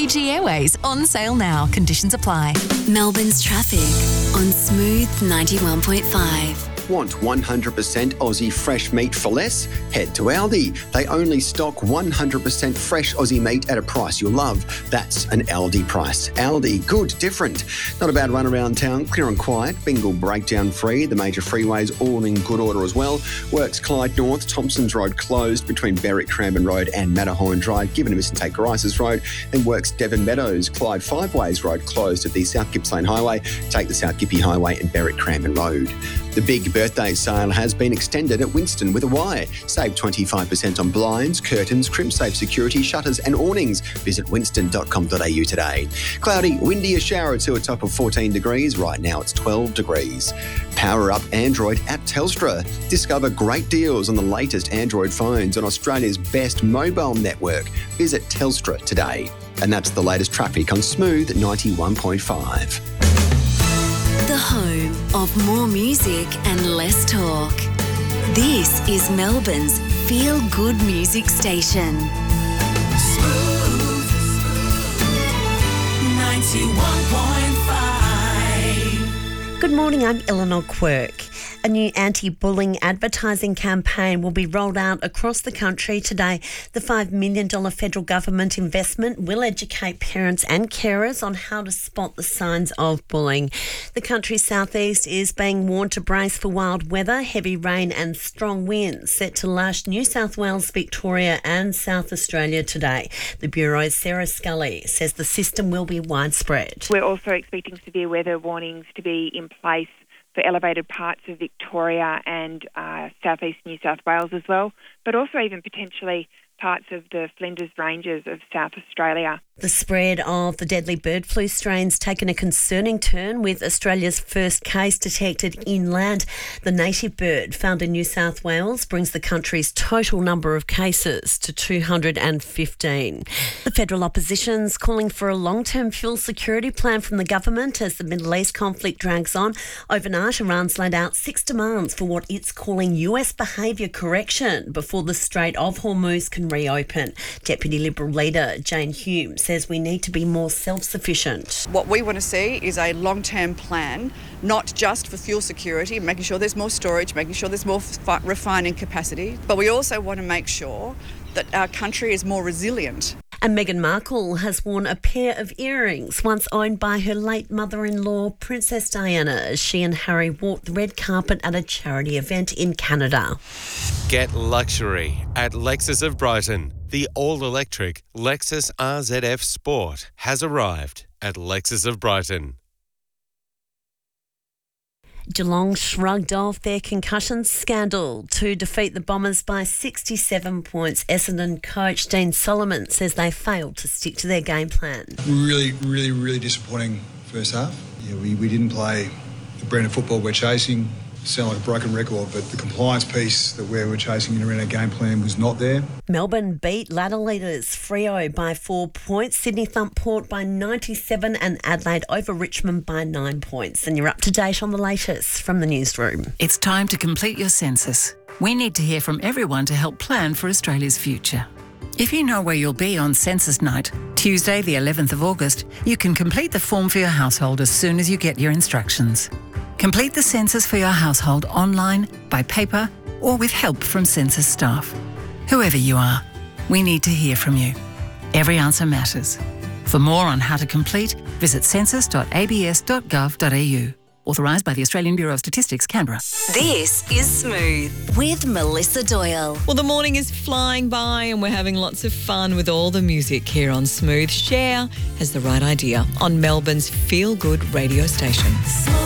Fiji Airways on sale now. Conditions apply. Melbourne's traffic on Smooth 91.5. Want 100% Aussie fresh meat for less? Head to Aldi. They only stock 100% fresh Aussie meat at a price you'll love. That's an Aldi price. Aldi, good, different. Not a bad run around town, clear and quiet. Bingle breakdown free. The major freeways all in good order as well. Works Clyde North, Thompson's Road closed between Berwick Cranbourne Road and Matterhorn Drive, given a miss and take Grices Road. Then works Devon Meadows, Clyde Five Ways Road closed at the South Gippsland Highway. Take the South Gippy Highway and Berwick Cranbourne Road. The big birthday sale has been extended at Winston with a Y. Save 25% on blinds, curtains, crimp-safe security, shutters and awnings. Visit winston.com.au today. Cloudy, windy, a shower to a top of 14 degrees. Right now it's 12 degrees. Power up Android at Telstra. Discover great deals on the latest Android phones on Australia's best mobile network. Visit Telstra today. And that's the latest traffic on Smooth 91.5. The home of more music and less talk. This is Melbourne's feel-good music station. Smooth 91.5. Good morning, I'm Eleanor Quirk. A new anti-bullying advertising campaign will be rolled out across the country today. The $5 million federal government investment will educate parents and carers on how to spot the signs of bullying. The country's southeast is being warned to brace for wild weather, heavy rain and strong winds set to lash New South Wales, Victoria and South Australia today. The Bureau's Sarah Scully says the system will be widespread. We're also expecting severe weather warnings to be in place for elevated parts of Victoria and southeast New South Wales as well, but also even potentially parts of the Flinders Ranges of South Australia. The spread of the deadly bird flu strain's taken a concerning turn, with Australia's first case detected inland. The native bird found in New South Wales brings the country's total number of cases to 215. The federal opposition's calling for a long-term fuel security plan from the government as the Middle East conflict drags on. Overnight, Iran's laid out 6 demands for what it's calling US behaviour correction before the Strait of Hormuz can reopen. Deputy Liberal leader Jane Hume says we need to be more self-sufficient. What we want to see is a long-term plan, not just for fuel security, making sure there's more storage, making sure there's more refining capacity, but we also want to make sure that our country is more resilient. And Meghan Markle has worn a pair of earrings once owned by her late mother-in-law, Princess Diana, as she and Harry walked the red carpet at a charity event in Canada. Get luxury at Lexus of Brighton. The all-electric Lexus RZF Sport has arrived at Lexus of Brighton. Geelong shrugged off their concussion scandal to defeat the Bombers by 67 points. Essendon coach Dean Solomon says they failed to stick to their game plan. Really disappointing first half. Yeah, we didn't play the brand of football we're chasing. Sound like a broken record, but the compliance piece that we were chasing around our game plan was not there. Melbourne beat ladder leaders Freo by 4 points, Sydney thumped Port by 97 and Adelaide over Richmond by 9 points. And you're up to date on the latest from the newsroom. It's time to complete your census. We need to hear from everyone to help plan for Australia's future. If you know where you'll be on census night, Tuesday the 11th of August, you can complete the form for your household as soon as you get your instructions. Complete the census for your household online, by paper, or with help from census staff. Whoever you are, we need to hear from you. Every answer matters. For more on how to complete, visit census.abs.gov.au. Authorised by the Australian Bureau of Statistics, Canberra. This is Smooth with Melissa Doyle. Well, the morning is flying by and we're having lots of fun with all the music here on Smooth. Cher has the right idea on Melbourne's feel-good radio station.